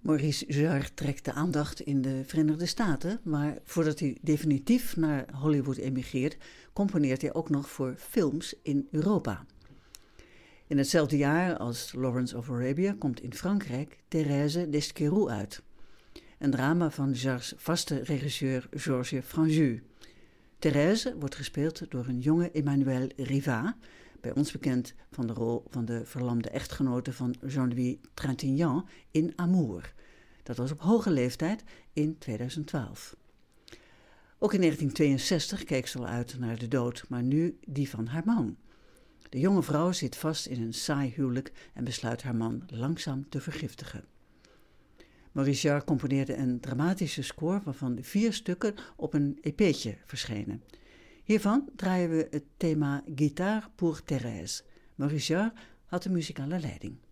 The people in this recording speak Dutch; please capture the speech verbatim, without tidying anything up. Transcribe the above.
Maurice Jarre trekt de aandacht in de Verenigde Staten, maar voordat hij definitief naar Hollywood emigreert, componeert hij ook nog voor films in Europa. In hetzelfde jaar als Lawrence of Arabia komt in Frankrijk Thérèse d'Esquerou uit. Een drama van Jarre's vaste regisseur Georges Franju. Thérèse wordt gespeeld door een jonge Emmanuelle Rivat, bij ons bekend van de rol van de verlamde echtgenote van Jean-Louis Trintignant in Amour. Dat was op hoge leeftijd in tweeduizend twaalf. Ook in negentien tweeënzestig keek ze al uit naar de dood, maar nu die van haar man. De jonge vrouw zit vast in een saai huwelijk en besluit haar man langzaam te vergiftigen. Maurice Jarre componeerde een dramatische score waarvan vier stukken op een E P'tje verschenen. Hiervan draaien we het thema Guitare pour Thérèse. Maurice Jarre had de muzikale leiding.